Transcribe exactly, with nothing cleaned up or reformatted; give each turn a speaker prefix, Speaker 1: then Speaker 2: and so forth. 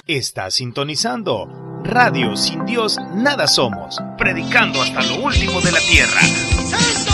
Speaker 1: Está sintonizando Radio Sin Dios Nada Somos, predicando hasta lo último de la tierra.
Speaker 2: ¡Santo!